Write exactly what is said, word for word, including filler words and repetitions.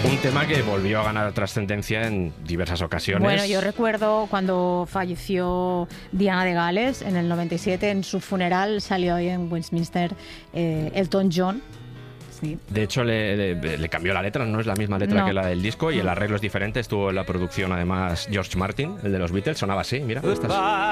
Un tema que volvió a ganar trascendencia en diversas ocasiones. Bueno, yo recuerdo cuando falleció Diana de Gales en el noventa y siete, en su funeral salió ahí en Westminster eh, Elton John. Sí. De hecho, le, le, le cambió la letra, no es la misma letra No. que la del disco, y el arreglo es diferente. Estuvo en la producción, además, George Martin, el de los Beatles, sonaba así, mira. Estas...